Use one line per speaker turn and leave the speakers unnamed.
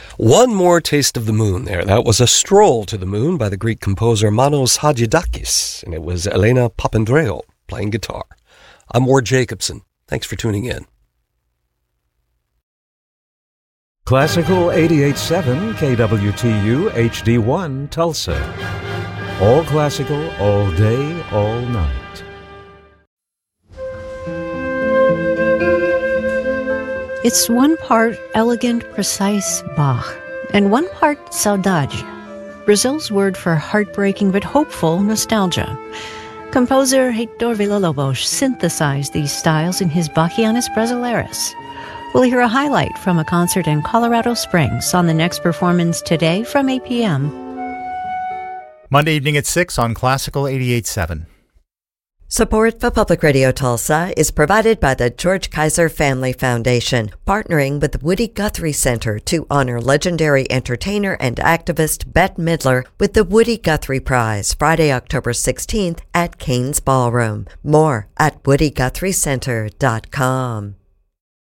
One more taste of the moon there. That was A Stroll to the Moon by the Greek composer Manos Hadjidakis, and it was Elena Papandreou playing guitar. I'm Ward Jacobson. Thanks for tuning in.
Classical 88.7 KWTU HD1 Tulsa. All classical, all day, all night.
It's one part elegant, precise Bach, and one part saudade, Brazil's word for heartbreaking but hopeful nostalgia. Composer Heitor Villa-Lobos synthesized these styles in his Bachianas Brasileiras. We'll hear a highlight from a concert in Colorado Springs on the next performance today from 8 p.m.
Monday evening at 6 on Classical 88.7.
Support for Public Radio Tulsa is provided by the George Kaiser Family Foundation, partnering with the Woody Guthrie Center to honor legendary entertainer and activist Bette Midler with the Woody Guthrie Prize, Friday, October 16th at Cain's Ballroom. More at WoodyGuthrieCenter.com.